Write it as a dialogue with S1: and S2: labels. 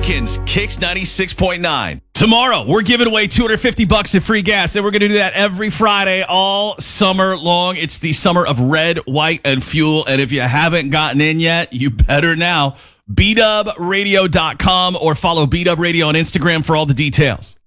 S1: Jenkins, Kicks 96.9. Tomorrow, we're giving away $250 in free gas, and we're going to do that every Friday all summer long. It's the summer of red, white, and fuel, and if you haven't gotten in yet, you better now. BDubRadio.com or follow BDub Radio on Instagram for all the details.